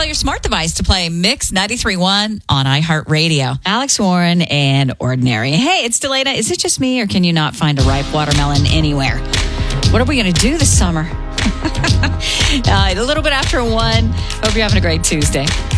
tell your smart device to play Mix 93.1 on iHeartRadio. Alex Warren and Ordinary. Hey, it's Delana. Is it just me, or can you not find a ripe watermelon anywhere? What are we going to do this summer? A little bit after 1. Hope you're having a great Tuesday.